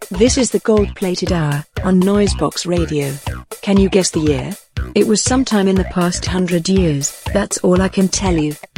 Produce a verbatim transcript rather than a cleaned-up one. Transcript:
This is the gold-plated hour on Noisebox Radio. Can you guess the year? It was sometime in the past hundred years, that's all I can tell you.